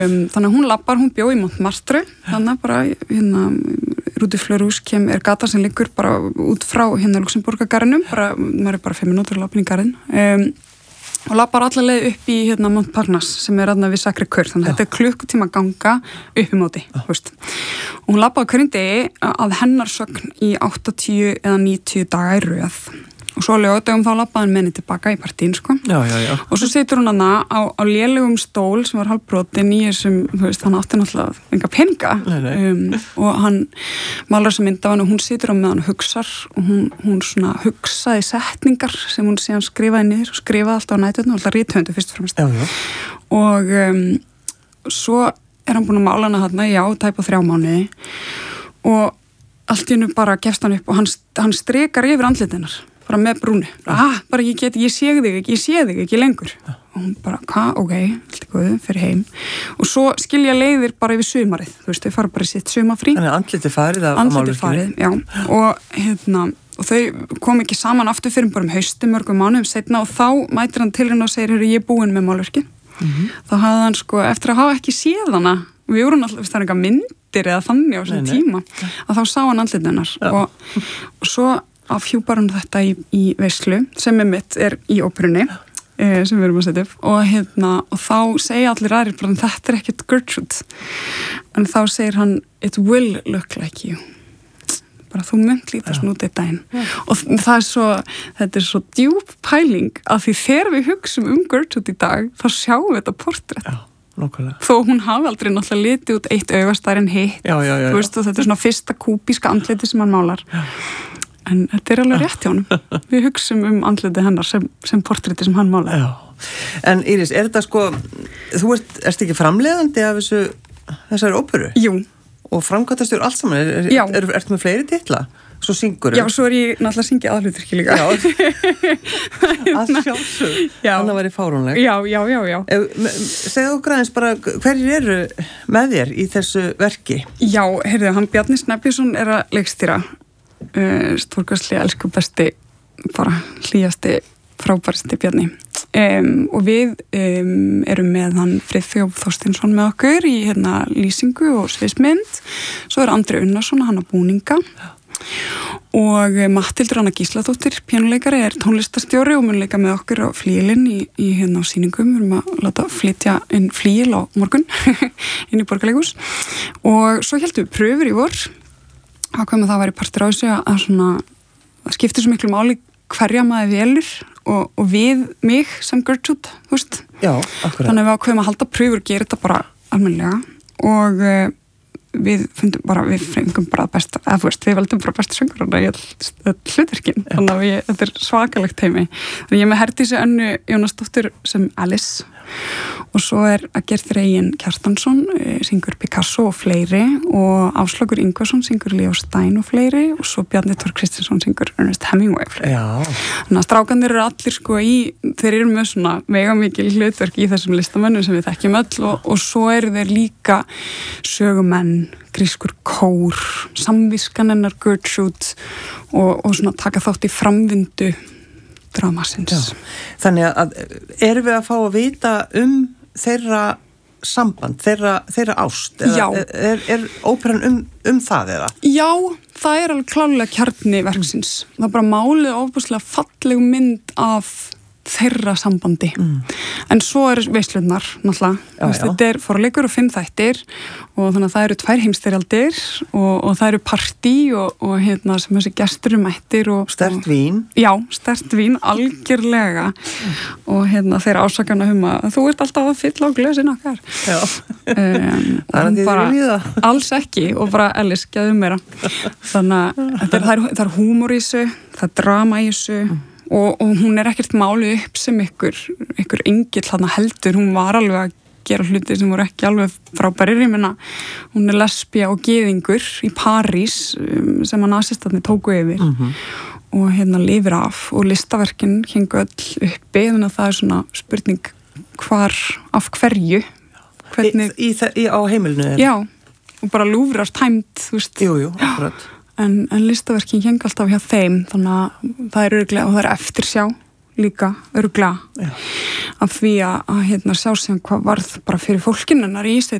Þannig að hún bjó í Montmartre, þannig að bara Rue de Fleurus er gata sem liggur bara út frá Luxemburgargarðinum, maður bara 5 mínútur að labba í garðin. Og lappar alla leið upp í Montparnasse sem þarna við Sacré-Cœur, þannig að þetta klukkutíma ganga upp í móti, veist. Og hún lappaði hverjum degi að hennar sögn í 80 eða 90 daga í röð. Og svo á laugardögum þá lappaði hann með henni tilbaka í partín, sko. Já. Og svo situr hún hana á lélegum stól sem var hálfbrotinn í þessum, þú veist, hann átti náttúrulega enga peninga. Og hann malar þessa mynd af hann og hún situr á með hann og hugsar og hún svona hugsaði setningar sem hún síðan skrifaði niður og skrifaði alltaf á næturnu, alltaf rithöfundu fyrst og fremst. Og svo hann búinn að mála hana þarna, tæpa 3 mánuði og allt í einu bara gefst hann upp og hann strekar yfir andlit hennar. Bara með brúni. Bara ég sé þig ekki lengur. Og hún bara, ok, allt í góðu, fyrir heim. Og svo skilja leiðir bara yfir sumarið. Þú veist, þau fara bara í sitt sumarfrí. Þannig andlitið farið af málverkinu. Andlitið farið, já. Og þau kom ekki saman aftur fyrir bara hausti mörgum mánuðum seinna og þá mætir hann til henni og segir, ég er búinn með málverkin. Þá hafði hann sko, eftir að hafa ekki séð hana, við vorum alltaf, það er eitthvað myndir eða þannig á þessum tíma, að þá sá hann andlitið hennar. Og svo afhjúpar hann þetta í veislu sem mitt í óperunni sem við erum að setja upp og þá segja allir aðrir bara þetta ekkert Gertrude en þá segir hann it will look like you bara þú munt lítast nút í daginn og þetta er svo djúp pæling að því þegar við hugsum Gertrude í dag þá sjáum við þetta portrett þó hún hafi aldrei náttúrulega litið út eitt augastær en hitt þú veist og þetta er svona fyrsta kúbíska andliti sem hann málar en þetta er alveg rétt hjá honum. Við hugsum andlitið hennar sem portrétti sem hann málaði. En Íris, er þetta sko, þú ert ekki framleiðandi af þessari óperu? Jú. Og framkvæmtastjóri allt saman, ertu með fleiri titla? Svo syngur Já, svo ég náttúrulega syngja aðhlutverki líka. Að sjálfsög. Þannig var ég fáránleg. Já. Segðu okkur aðeins bara, hverjir eru með þér í þessu verki? Já, heyrðu, hann Bjarni Snæbjörnsson er að leikstýra stórkostlega elsku besti bara hlýjasti frábærsti Bjarni og við erum með hann Friðþjóf Þorsteinsson með okkur í lýsingu og sviðsmynd svo er Andri Unnarsson hann á búninga og Matthildur Anna Gísladóttir píanuleikari er tónlistastjóri og mun leika með okkur á flíilinn í á sýningum við erum að láta flytja inn flíil á morgun inn í Borgarleikhús og svo heldum við pröfur í vor ákveðum að það væri partur á þessu að svona, það skiptir svo miklu máli hverja maður velur og við mig sem Gertrude, þú veist. Já, akkurat. Þannig að við ákveðum að halda pröfur og gera þetta bara almennilega og við fengum bara besta, eða þú veist, við veldum bara besta söngurana í hlutverkin, þannig að þetta er svakalegt heimi. Þannig að ég með Herdísi Önnu Jónasdóttur sem Alice og svo er að Gert Regin Kjartansson syngur Picasso og fleiri og Áslaugur Ingvarsson syngur Leo Stein og fleiri og svo Bjarni Thor Kristinsson syngur Ernest Hemingway og fleiri. Þannig að strákanir eru allir sko þeir eru með svona vegamikil hlutverk í þessum listamönnum sem við þekkjum öll og svo eru þeir líka sögumenn, grískur kór, samviskan hennar Gertrude og svona taka þátt í framvindu dramasins. Þannig að erum við að fá að vita þeirra samband, þeirra ást? Já. Er óperan það eða? Já, það er alveg klárlega kjarni verksins. Það er bara málið ofbúslega falleg mynd af þeirra sambandi. En svo eru veislurnar, náttúrulega. Þetta er forleikur og 5 þættir og þannig að það eru 2 heimstyrjaldir og það eru partí og sem þessi gestur mættir og sterkt vín. Já, sterkt vín, algjörlega. Og þeir ásakana að þú ert alltaf að fylla á glösin okkar. Já. Það bara alls ekki og bara Ellis, gæðu meira. Þannig að það er húmor í þessu, það er drama í þessu og hún er ekkert málu upp sem ykkur engill þarna heldur, hún var alveg að gera hluti sem voru ekki alveg frábærir, ég meina hún er lesbía og gyðingur í París sem að nasistarnir tóku yfir og lifir af og listaverkin hengu öll uppi þannig að það er svona spurning af hverju hvernig á heimilinu? Já, og bara Louvre tæmt, þú veist. Jú, akkurat. En listaverkin hengi alltaf hjá þeim þannig að það er örugglega og það er eftirsjá líka örugglega af því að hérna, sjá sem hvað varð bara fyrir fólkinennar í